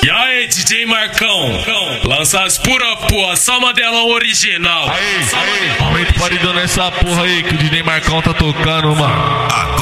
E aí, DJ Marcão, lança as pura porra, só modelão original. Aí, aumenta o paredão nessa porra aí que o DJ Marcão tá tocando, mano.